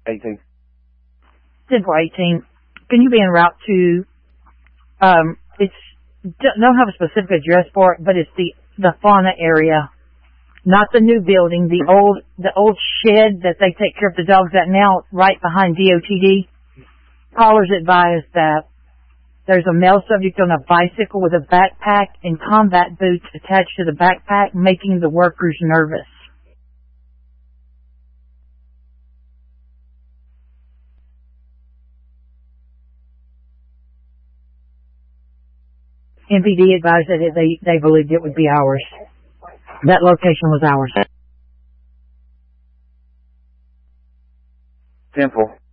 18. 10-4-18. Can you be en route to, don't have a specific address for it, but it's the fauna area. Not the new building, the old shed that they take care of the dogs at now, right behind DOTD. Callers advised that there's a male subject on a bicycle with a backpack and combat boots attached to the backpack, making the workers nervous. MPD advised that they believed it would be ours. That location was ours. 10-4.